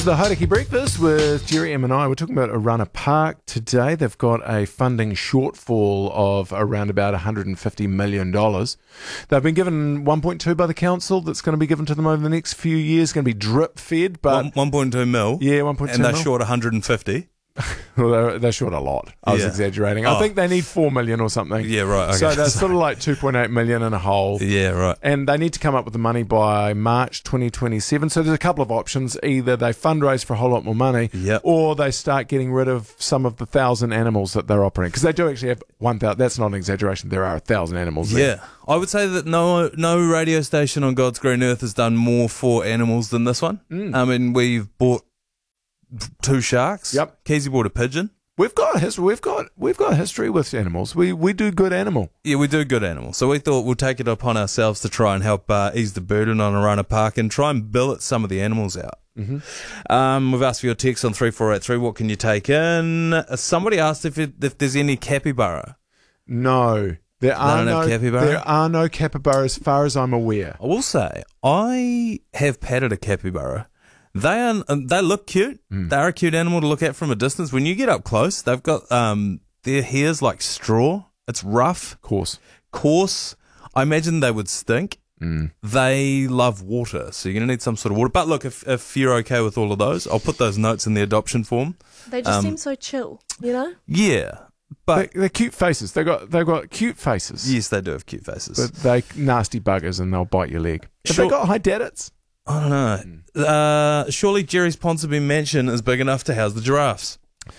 The Hauraki Breakfast with Jerry, Em and I. We're talking about Orana Park today. They've got a funding shortfall of around about $150 million. They've been given 1.2 by the council that's going to be given to them over the next few years. Going to be drip fed, but 1.2 mil. Yeah, 1.2 and they're mil. short 150. Well, they're short a lot. I was exaggerating. I think they need 4 million or something. Yeah, right. Okay. So they're sort of like 2.8 million in a hole. Yeah, right. And they need to come up with the money by March 2027. So there's a couple of options. Either they fundraise for a whole lot more money, or they start getting rid of some of the 1,000 animals that they're operating. Because they do actually have 1,000. That's not an exaggeration. There are 1,000 animals there. Yeah. I would say that no radio station on God's green earth has done more for animals than this one. I mean, we've bought 2 sharks. Yep. Keezy bought a pigeon. We've got a history. We've got a history with animals. We do good animal. Yeah, we do good animals. So we thought we'll take it upon ourselves to try and help ease the burden on Orana Park and try and billet some of the animals out. Mm-hmm. We've asked for your text on 3483. What can you take in? Somebody asked if there's any capybara. No. There are no capybara as far as I'm aware. I will say, I have patted a capybara. They look cute. They're a cute animal to look at from a distance. When you get up close, they've got their hair's like straw. It's rough. Coarse. I imagine they would stink. They love water, so you're going to need some sort of water. But look, if you're okay with all of those, I'll put those notes in the adoption form. They just seem so chill, you know? Yeah. But they're cute faces. They've got cute faces. Yes, they do have cute faces. But they nasty buggers and they'll bite your leg. Have they got high daddits? I don't know. Surely Jerry's Ponsonby mansion is big enough to house the giraffes.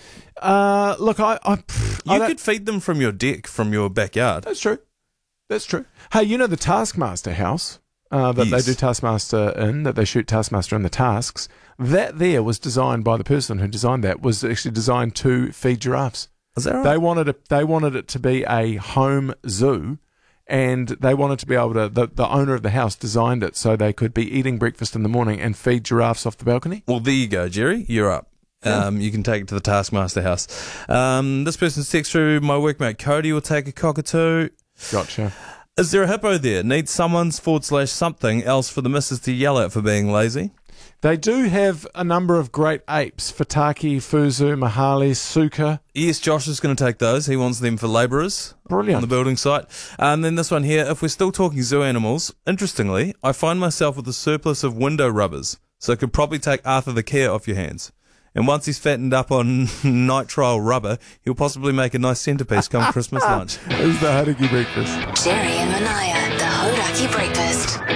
Look, you could feed them from your deck, from your backyard. That's true. Hey, you know the Taskmaster house that they do Taskmaster in, that they shoot Taskmaster in the tasks? That there was designed by the person who designed that, was actually designed to feed giraffes. Is that right? They wanted it to be a home zoo. And they wanted to be able to, the owner of the house designed it so they could be eating breakfast in the morning and feed giraffes off the balcony. Well, there you go, Jerry. You're up. You can take it to the Taskmaster house. This person's text through, my workmate Cody will take a cockatoo. Gotcha. Is there a hippo there? Needs someone's / something else for the missus to yell at for being lazy? They do have a number of great apes. Fataki, Fuzu, Mahali, Suka. Yes, Josh is going to take those. He wants them for labourers. Brilliant. On the building site. And then this one here, if we're still talking zoo animals, interestingly, I find myself with a surplus of window rubbers, so I could probably take Arthur the Care off your hands. And once he's fattened up on nitrile rubber, he'll possibly make a nice centrepiece come Christmas lunch. It's the Hauraki Breakfast. Jerry and Manaya, the Hauraki Breakfast.